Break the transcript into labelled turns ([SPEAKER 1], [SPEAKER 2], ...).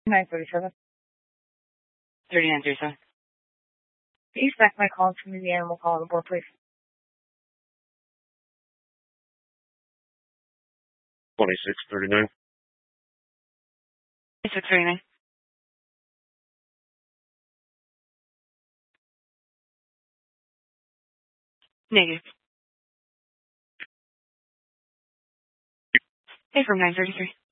[SPEAKER 1] 937.
[SPEAKER 2] 3937.
[SPEAKER 1] Please back my call to the animal call on the board, please.
[SPEAKER 3] 2639.
[SPEAKER 2] 2639. Negative. Hey, from 933.